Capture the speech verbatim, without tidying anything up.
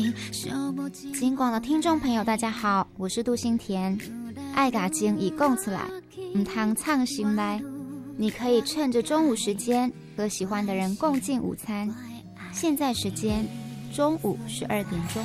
金广的听众朋友大家好，我是杜新田。爱嘎经已供出来唔通唱心来，你可以趁着中午时间和喜欢的人共进午餐。现在时间中午十二点钟。